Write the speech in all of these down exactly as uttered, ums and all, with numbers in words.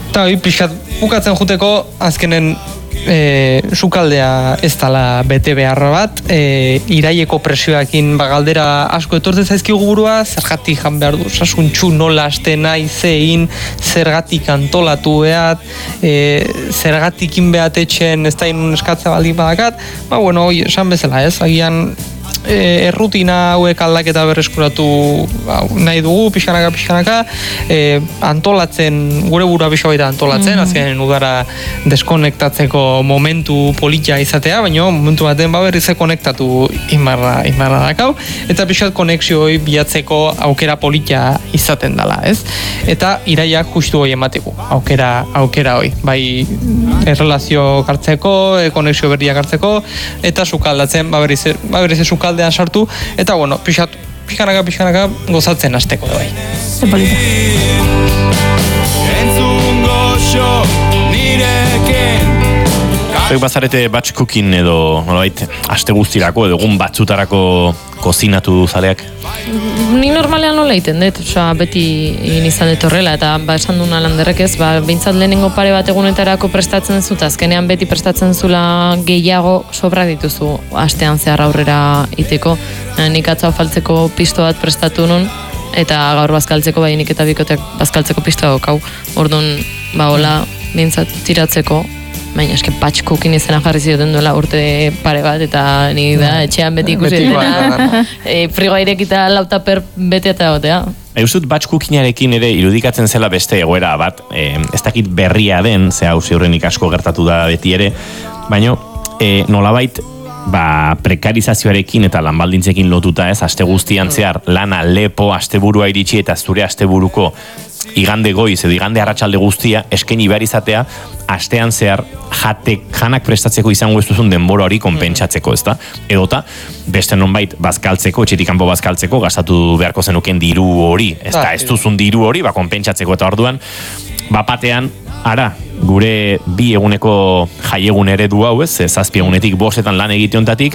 Eta hori, pixkat, bukatzen juteko, azkenen e, sukaldea ez dala bete beharra bat, e, iraieko presioakin bagaldera asko etortzen zaizkigu burua, zergatik jan behar du, sasuntxu nola aste nahi, zein, zergatik antolatu behat, e, zergatik inbehat etxen ez da inun eskatza baldin badakat, ba, bueno, oi, esan bezala ez, agian E, errutina hauek aldaketa berreskuratu ba, nahi dugu, pixkanaka, pixkanaka, e, antolatzen, gure burua pixka baita antolatzen, mm-hmm. azken udara deskonektatzeko momentu politia izatea, baina momentu baten ba berriz konektatu inbarra, inbarra dakau, eta pixkat konexioi bilatzeko aukera politia izaten dela, ez? Eta iraiak justu hoi emateko, aukera, aukera hoi, bai errelazio kartzeko, e, konexio berriak hartzeko, eta sukaldatzen, ba berriz, ba berriz sukaldean sartu, eta bueno, pixat, pixkanaka, pixkanaka gozatzen hasteko da bai. Zepolita. Zuek bazarete batch cooking edo nolabait aste guztirako edo egun batzutarako kozinatu zaleak? Ni normalean nola egiten dut, osea, beti egin izan dut horrela, eta ba, esan duna landerrek ez, ba, bintzat lehenengo pare bat egunetarako prestatzen zut, azkenean beti prestatzen zula gehiago sobra dituzu astean zehar aurrera iteko. Nik atzo afaltzeko pisto bat prestatu nun, eta gaur bazkaltzeko, bai nik eta bikoteak bazkaltzeko pistoa daukau. Orduan, ba, hola, bintzat tiratzeko, baina eske batch cooking izena jarri zioten duela urte pare bat, eta ni da etxean beti ikusi dena e, frigoa irekita lautaper bete eta gotea. Eusut batch cookingarekin ere irudikatzen zela beste egoera bat, e, ez dakit berria den, ze hau ziurrenik asko gertatu da beti ere, baina e, nolabait ba, prekarizazioarekin eta lanbaldintzekin lotuta ez, aste guztian zehar lana lepo, asteburua iritsi eta zure asteburuko igande goiz edo igande arratsalde guztia eskaini behar izatea, astean zehar jatek, janak prestatzeko izango ez duzun denbora hori konpentsatzeko, ezta? Edota, beste nonbait bazkaltzeko, etxetik kanpo bazkaltzeko, gastatu beharko zenuken diru hori, ezta? Ez duzun diru hori, ba, konpentsatzeko, eta orduan, bapatean, ara, gure bi eguneko jaiegun eredu hau, ez, zazpi egunetik bostetan lan egiteontatik,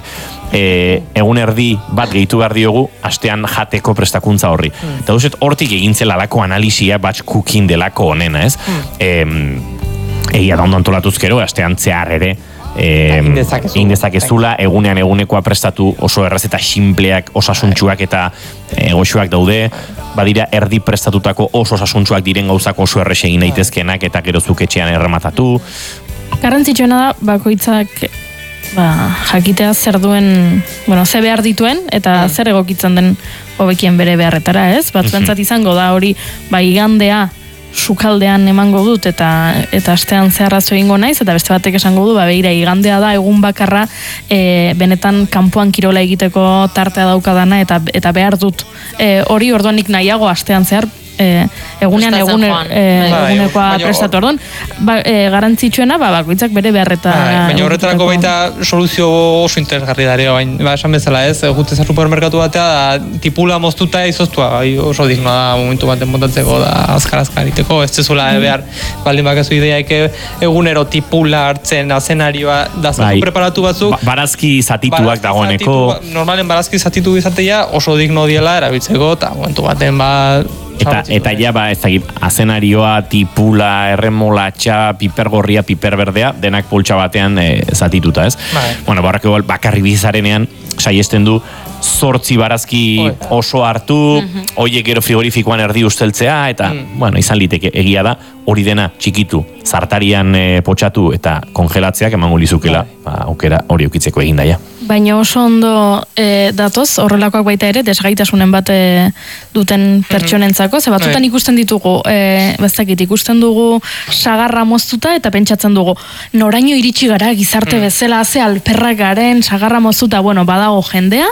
e, egun erdi bat gehitu behar diogu, astean jateko prestakuntza horri. Mm. Eta duzet, hortik egintzela lako analisia batch cooking delako honena, ez? Mm. E, egia da ondo antolatuzkero, astean zehar ere, e, indezakezula, egunean egunekoa prestatu oso erraz eta simpleak, osasuntxuak eta egoxuak daude, badira erdi prestatutako oso osasuntxuak diren gauzak oso errexe egin daitezkenak eta gero zuketxean errematatu. Garrantzitsuena da, bakoitzak ba, jakitea zer duen, bueno, ze behar dituen eta mm. zer egokitzen den hobekien bere beharretara, ez? Batzuentzat izango da hori, ba, igandea sukaldean emango dut eta eta astean zeharrazo egingo naiz, eta beste batek esango du, ba, begira, igandea da egun bakarra e, benetan kanpoan kirola egiteko tartea daukadana eta eta behar dut e, hori, orduan nik nahiago astean zehar E, egunean egun, e, egunekoa prestatu orduan, ba, e, garantzitsuena ba, bakoitzak bere beharreta. Baina horretarako baita soluzio oso interesgarri dare, baina ba, esan bezala ez, juteza supermerkatu batea da, tipula moztuta izoztua, bai, oso dignoa da momentu baten montatzeko da azkar-azkar iteko, ez zezula mm. behar, baldin bakazu ideiaik egunero tipula hartzen azenarioa da zatu bai, preparatu batzuk. Ba, barazki zatituak dagoeneko. Normalen barazki zatitu izatea oso digno diela erabiltzeko, eta momentu baten ba... Eta, eta ja, ba, ez dakit, azenarioa, tipula, erremolatxa, pipergorria, piperberdea, denak poltsa batean e, zatituta, ez? Bai. Bueno, barrak egual, bakarri bizarenean, saiesten du, zortzi barazki oso hartu, mm-hmm. oiek gero frigorifikoan erdi usteltzea, eta, mm. bueno, izan liteke, egia da, hori dena txikitu, zartarian e, potxatu eta kongelatzeak emango lizukela, ba, aukera hori ukitzeko egin daia. Baina oso ondo e, datoz, horrelakoak baita ere, desgaitasunen bat e, duten pertsonentzako, ze batzutan ikusten ditugu, e, bezakit, ikusten dugu sagarra moztuta eta pentsatzen dugu, noraino iritsi gara gizarte bezala, ze alperrak garen, sagarra moztuta, bueno, badago jendea,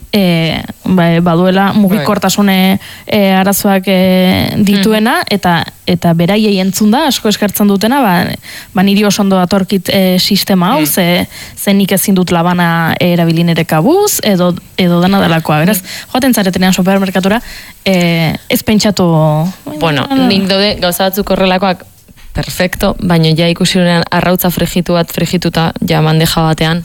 E, ba, baduela mugikortasune e, arazoak e, dituena eta eta beraiei entzun da asko eskertzen dutena, ba, ba niri oso ondo datorkit e, sistema hau, ze, ze nik ezin dut labana erabilin ere kabuz edo, edo dena delakoa, beraz joaten zaretenean supermerkatura e, ez pentsatu bueno, nik daude gauza batzuk horrelakoak perfecto, baina ja ikusi horrean arrautza frigitu bat frigituta ja bandeja batean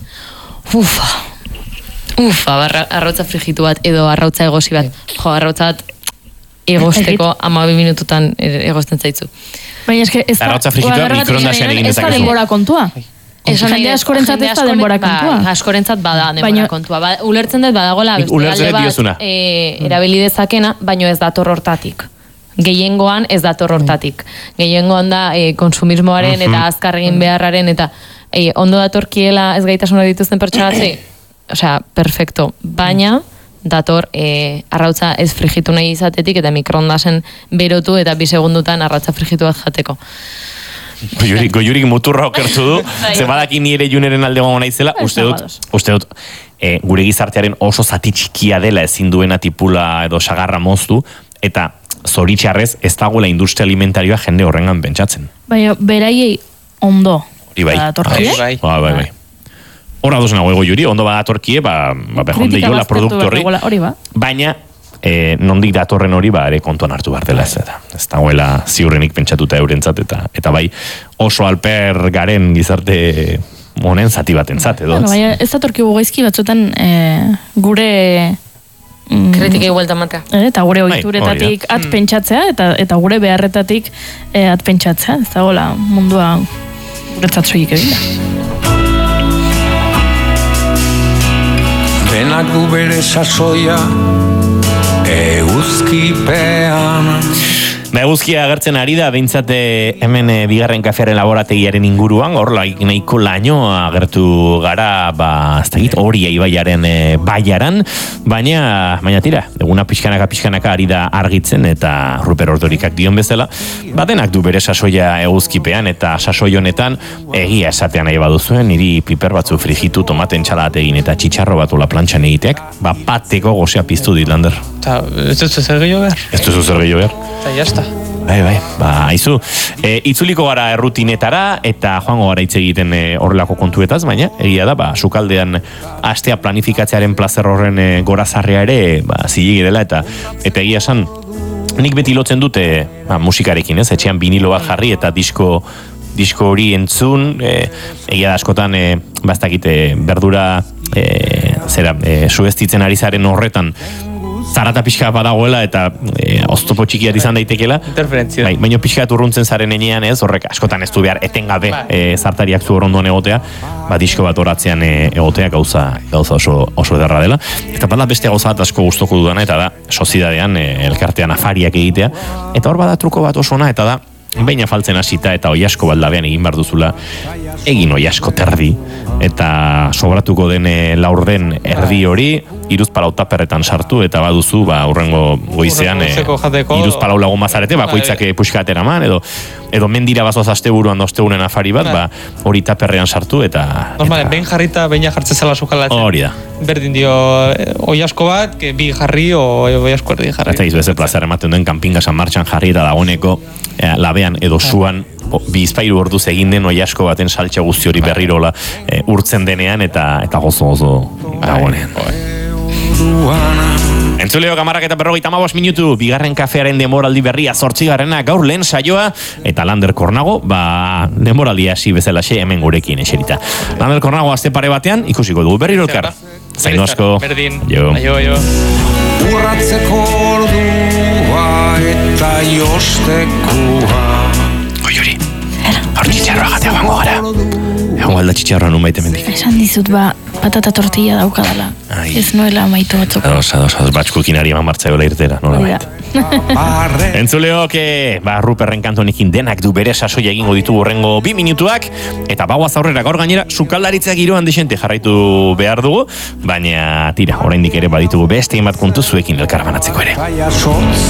ufa Uf, arrautza frigitu bat edo arrautza egosi bat. Jo, arrautza bat egosteko hamabi minututan egozten zaitzu. Baina eske ez da... Arrautza frijitua mikroondasean egin Ez da dezakezu. denbora kontua. Esan Jende askorentzat ez da denbora kontua. Ba, askorentzat bada denbora Baina- kontua. Ba, ulertzen dut badagola Nik beste ulertzen alde dut diozuna. bat e, erabili dezakena, baino ez dator hortatik. Gehiengoan ez dator hortatik. Gehiengoan da e, konsumismoaren eta azkar egin beharraren eta e, ondo datorkiela ez gaitasuna dituzten pertsonatzei. Osea, perfecto. Baina dator e, arrautza ez frijitu nahi izatetik eta mikroondasen berotu eta bi segundutan arrautza frijitu bat jateko. Goiurik, goiurik muturra okertu du, ze badaki nire juneren alde gongo naizela, Ez uste dut, dagoaz. uste dut, e, gure gizartearen oso zati txikia dela ezin duena tipula edo sagarra moztu, eta zoritxarrez ez dagoela industria alimentarioa jende horrengan pentsatzen. Baina beraiei ondo. Hori bai. Datorkie. Bai, bai. Bai, bai, bai. Hora dozen hau ego juri, ondo badatorkie, ba, ba behonde Kritika jola baztertu produktu behar horri, dugola, hori ba. baina e, nondik datorren hori ba ere kontuan hartu behar dela ez eta ez dagoela ziurrenik pentsatuta eurentzat eta eta bai oso alper garen gizarte honen zati batentzat edo Bueno, baina ez datorkigu gaizki batzuetan eh, gure mm, Kritikei buelta matea. eh, eta gure Bai, ohituretatik at pentsatzea eta eta gure beharretatik eh, at pentsatzea, ez dagoela mundua guretzat soilik egin da. Denak du bere sasoia eguzkipean. Ba, eguzkia agertzen ari da, behintzat eh, hemen eh, bigarren kafearen laborategiaren inguruan, hor laik nahiko laino agertu gara, ba, ez dakit, hori ibaiaren eh, baiaran, baina, baina tira, eguna pixkanaka pixkanaka ari da argitzen, eta Ruper Ordorikak dion bezala, batenak du bere sasoia eguzkipean, eta sasoi honetan, egia esatean nahi baduzuen, niri piper batzu frijitu, tomate entxalat egin, eta txitxarro bat ola plantxan egiteak, ba, pateko gozea piztu dit, Lander. Eta ez duzu zer gehiago behar. Ez duzu zer gehiago behar. Eta jazta. Bai, bai, ba, aizu. E, itzuliko gara errutinetara, eta joango gara hitz egiten e, horrelako kontuetaz, baina, egia da, ba, sukaldean astea planifikatzearen plazer horren e, gorazarrea ere, ba, zilegi dela, eta eta egia esan, nik beti lotzen dute, ba, musikarekin, ez, etxean vinilo bat jarri, eta disko, disko hori entzun, e, egia da askotan, e, bastakite, berdura, e, zera, e, suestitzen ari zaren horretan, zarata pixka badagoela eta e, oztopo txikiat izan daitekela. Interferentzia. Bai, baina pixka urruntzen zaren enean ez, horrek askotan ez du behar etengabe Bai. e, zartariak zu horondoan egotea, ba disko bat oratzean e, egotea gauza, gauza oso, oso ederra dela. Eta bada beste gauza bat asko gustoko dudana, eta da, sozidadean, e, elkartean afariak egitea. Eta hor bada truko bat oso ona, eta da, behin afaltzen hasita eta oiasko baldabean egin behar duzula, egin oiasko terdi, eta sobratuko den e, laurden erdi hori, iruz palau taperretan sartu, eta baduzu, ba, urrengo goizean, e, Urrengo goizeko jateko, iruz palau lagun bazarete, bakoitzak e, puxka ateraman, edo, edo mendira bazoaz asteburuan ostegunen afari bat, ba, hori taperrean sartu, eta... Normalen, eta- behin jarrita, behin jartzen zela sukalatzen. Hori da. Berdin dio, eh, oiasko bat, que bi jarri, o oiasko erdi jarri. Eta izu ez plazer ematen duen kanpingasan martxan jarri eta dagoeneko e, labean edo suan o, bi izpairu orduz egin den oiasko baten saltxa guzti hori berrirola e, urtzen denean eta eta gozo gozo dagoenean. Entzuleo kamarrak eta berrogeita hamabost minutu, bigarren kafearen demoraldi berria zortzigarrena gaur lehen saioa, eta Lander Kornago, ba, demoraldi hasi bezalaxe hemen gurekin eserita. Lander Kornago azte pare batean, ikusiko dugu berriro elkar. Zaino asko. Berdin. Jo. Aio, aio. Urratzeko ordua eta jostekua. Goiuri, hor txitxarroa jatea bango gara. Egon galda txitxarroa nun baite mendik. Esan dizut ba, patata tortilla daukadala. Ai. Ez noela maitu batzuk. Ados, ados, ados, batxkukin ari eman martzaiola irtera, nola Hori baita. da. Barre Entzuleok, eh, ba, Ruperren kantonekin denak du bere sasoia egingo ditu horrengo bi minutuak, eta bagoaz aurrera gaur gainera, sukaldaritza giroan desente jarraitu behar dugu, baina tira, oraindik ere baditugu beste bat kontu zuekin elkarbanatzeko ere. Gaia sortz